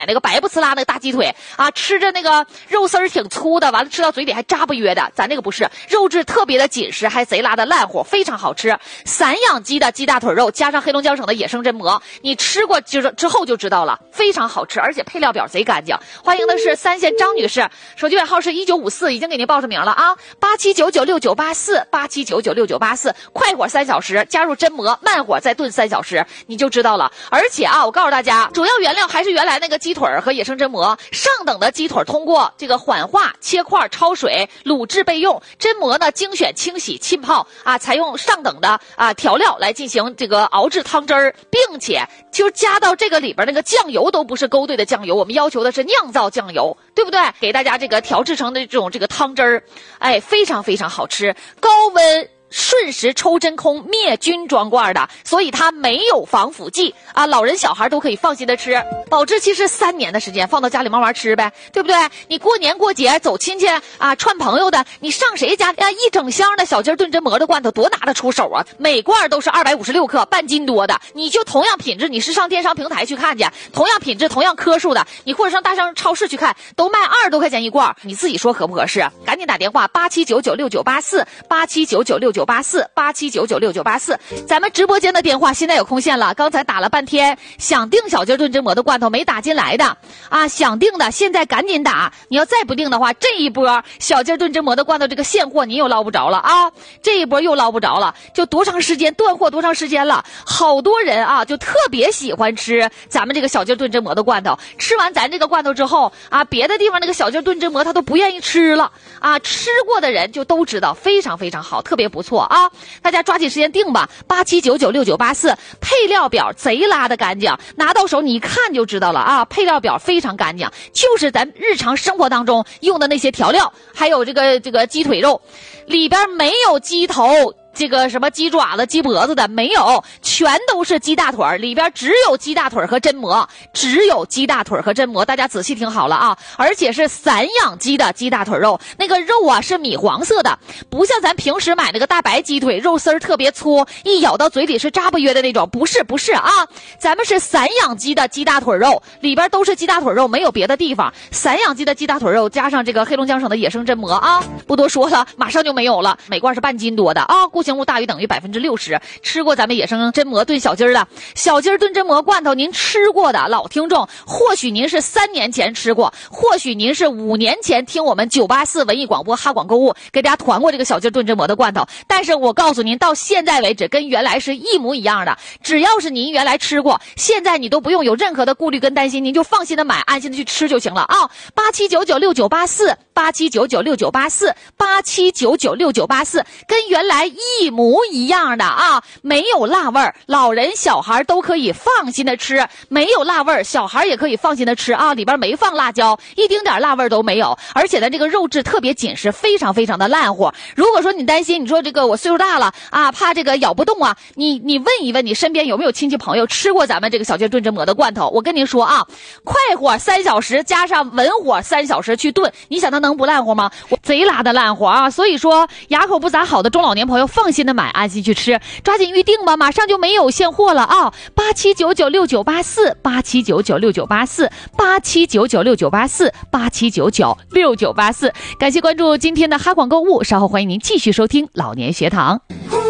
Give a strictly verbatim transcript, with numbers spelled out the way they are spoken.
那个白不呲啦那个大鸡腿啊，吃着那个肉丝儿挺粗的，完了吃到嘴里还扎不约的。咱这个不是，肉质特别的紧实，还贼拉的烂乎，非常好吃。散养鸡的鸡大腿肉加上黑龙江省的野生榛蘑，你吃过之之后就知道了，非常好吃，而且配料表贼干净。欢迎的是三线张女士，手机尾号是一九五四，已经给您报上名了啊，八七九九六九八四，八七九九六九八四，快火三小时，加入榛蘑，慢火再炖三小时，你就知道了。而且啊，我告诉大家，主要原料还是原来那个鸡腿和野生榛蘑，上等的鸡腿通过这个缓化、切块、焯水、卤制备用，榛蘑呢精选清洗浸泡啊，采用上等的啊调料来进行这个熬制汤汁儿，并且就加到这个里边那个酱油都不是勾兑的酱油，我们要求的是酿造酱油，对不对？给大家这个调制成的这种这个汤汁儿，哎，非常非常好吃，高温瞬时抽真空灭菌装罐的，所以它没有防腐剂啊，老人小孩都可以放心的吃，保质期是三年的时间，放到家里慢慢吃呗，对不对？你过年过节走亲戚啊，串朋友的，你上谁家啊？一整箱的小鸡炖榛蘑的罐头多拿得出手啊，每罐都是二百五十六克，半斤多的。你就同样品质，你是上电商平台去看去，同样品质同样颗数的，你或者上大商超市去看，都卖二十多块钱一罐，你自己说合不合适？赶紧打电话八七九九六九八四，八七九九六九八四，八七九九六九八四，咱们直播间的电话现在有空线了，刚才打了半天，想订小鸡炖榛蘑的罐头没打进来的啊，想订的现在赶紧打，你要再不订的话，这一波小鸡炖榛蘑的罐头这个现货你又捞不着了啊，这一波又捞不着了，就多长时间断货多长时间了，好多人啊就特别喜欢吃咱们这个小鸡炖榛蘑的罐头，吃完咱这个罐头之后啊，别的地方那个小鸡炖榛蘑他都不愿意吃了啊，吃过的人就都知道非常非常好，特别不错啊，大家抓紧时间订吧，八七九九六九八四，配料表贼拉的干净，拿到手你一看就知道了啊，配料表非常干净，就是咱日常生活当中用的那些调料，还有这个这个鸡腿肉，里边没有鸡头。这个什么鸡爪子鸡脖子的没有，全都是鸡大腿，里边只有鸡大腿和榛蘑，只有鸡大腿和榛蘑，大家仔细听好了啊，而且是散养鸡的鸡大腿肉，那个肉啊是米黄色的，不像咱平时买那个大白鸡腿，肉丝儿特别粗，一咬到嘴里是扎不约的那种，不是不是啊，咱们是散养鸡的鸡大腿肉，里边都是鸡大腿肉，没有别的地方，散养鸡的鸡大腿肉加上这个黑龙江省的野生榛蘑啊，不多说了，马上就没有了，每罐是半斤多的啊，固形物大于等于百分之六十。吃过咱们野生榛蘑炖小鸡儿的，小鸡儿炖榛蘑罐头，您吃过的老听众，或许您是三年前吃过，或许您是五年前听我们九八四文艺广播哈广购物给大家团过这个小鸡儿炖榛蘑的罐头。但是我告诉您，到现在为止跟原来是一模一样的。只要是您原来吃过，现在你都不用有任何的顾虑跟担心，您就放心的买，安心的去吃就行了啊！八七九九六九八四，八七九九六九八四，八七九九六九八四，跟原来一模一样的啊，没有辣味儿，老人小孩都可以放心的吃，没有辣味儿，小孩也可以放心的吃啊，里边没放辣椒，一丁点辣味儿都没有，而且呢，这个肉质特别紧实，非常非常的烂乎。如果说你担心，你说这个我岁数大了啊，怕这个咬不动啊，你你问一问你身边有没有亲戚朋友吃过咱们这个小鸡炖榛蘑的罐头？我跟您说啊，快火三小时加上文火三小时去炖，你想它能不烂乎吗？我贼拉的烂乎啊！所以说牙口不咋好的中老年朋友放心的买，安心去吃，抓紧预定吧，马上就没有现货了啊！八七九九六九八四，八七九九六九八四，八七九九六九八四，八七九九六九八四。感谢关注今天的哈广购物，稍后欢迎您继续收听老年学堂。